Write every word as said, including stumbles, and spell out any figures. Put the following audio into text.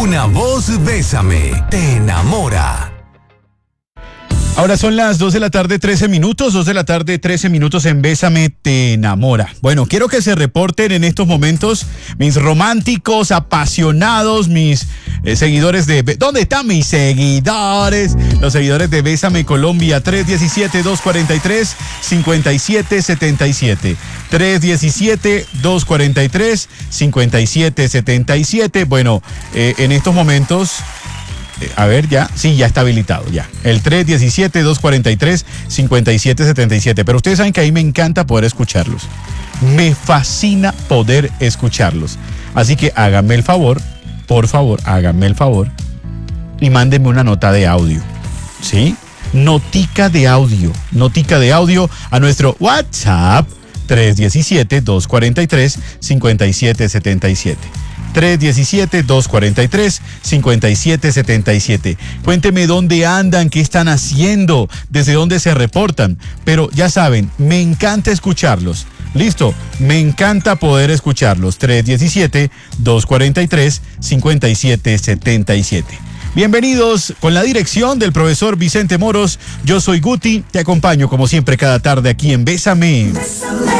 Una voz Bésame te enamora. Ahora son las dos de la tarde, trece minutos, dos de la tarde, trece minutos en Bésame te enamora. Bueno, quiero que se reporten en estos momentos mis románticos, apasionados, mis eh, seguidores de... ¿Dónde están mis seguidores? Los seguidores de Bésame Colombia, tres uno siete, dos cuatro tres, cinco siete siete siete. tres uno siete, dos cuatro tres, cinco siete siete siete. Bueno, eh, en estos momentos... A ver, ya, sí, ya está habilitado, ya. El tres uno siete, dos cuatro tres, cinco siete siete siete. Pero ustedes saben que ahí me encanta poder escucharlos. Me fascina poder escucharlos. Así que háganme el favor, por favor, háganme el favor y mándenme una nota de audio, ¿sí? Notica de audio, notica de audio a nuestro WhatsApp tres uno siete, dos cuatro tres, cinco siete siete siete. tres uno siete, dos cuatro tres, cinco siete siete siete. Cuénteme dónde andan, qué están haciendo, desde dónde se reportan. Pero ya saben, me encanta escucharlos. Listo, me encanta poder escucharlos. tres uno siete, dos cuatro tres, cinco siete siete siete. Bienvenidos con la dirección del profesor Vicente Moros. Yo soy Guti, te acompaño como siempre cada tarde aquí en Bésame.